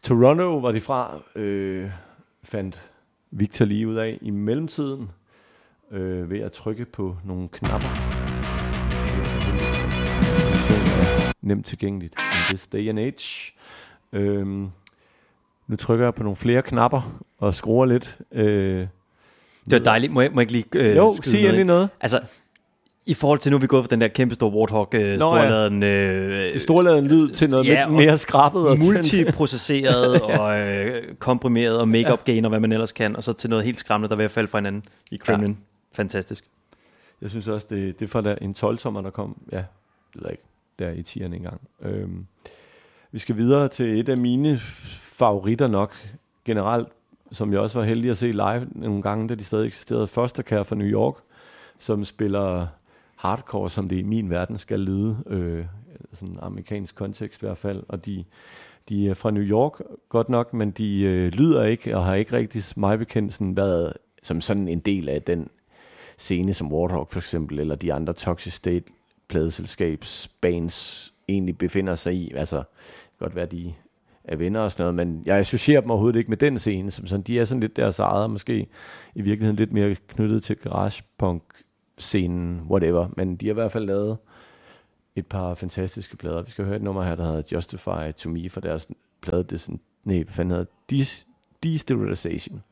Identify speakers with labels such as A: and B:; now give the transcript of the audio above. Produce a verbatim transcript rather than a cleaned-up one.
A: Toronto var de fra, øh, fandt Victor lige ud af i mellemtiden, øh, ved at trykke på nogle knapper. Nemt tilgængeligt in this day and age. Øhm, nu trykker jeg på nogle flere knapper og skruer lidt. Øh,
B: det var dejligt. Må jeg, må jeg ikke lige øh,
A: jo, sig endelig noget.
B: Altså, i forhold til nu, vi er gået fra den der kæmpe store Warthog, øh, storladen... Øh,
A: det storladen lyd til noget ja, lidt mere skrabet. Og
B: multiprocesseret og øh, komprimeret og make-up ja. gain og hvad man ellers kan, og så til noget helt skræmmende, der er ved at falde fra hinanden i Kremlin. Ja. Fantastisk.
A: Jeg synes også, det, det er fra der, en tolv-tommer, der kom, ja, det ved jeg ikke, der i tierne engang. Øhm, vi skal videre til et af mine favoritter nok, generelt, som jeg også var heldig at se live nogle gange, da de stadig eksisterede. Fostercare fra New York, som spiller hardcore, som det i min verden skal lyde, øh, sådan en amerikansk kontekst i hvert fald, og de, de er fra New York, godt nok, men de øh, lyder ikke, og har ikke rigtig mig bekendt sådan været som sådan en del af den scene, som Warthog for eksempel, eller de andre Toxic State pladeselskabsbands egentlig befinder sig i. Altså, godt være, de er venner og sådan noget, men jeg associerer dem overhovedet ikke med den scene, som sådan, de er sådan lidt deres eget, måske i virkeligheden lidt mere knyttet til garage-punk-scenen, whatever, men de har i hvert fald lavet et par fantastiske plader. Vi skal høre et nummer her, der hedder Justify to Me, for deres plade, det sådan, nej, hvad fanden hedder, Des- Desterilisation.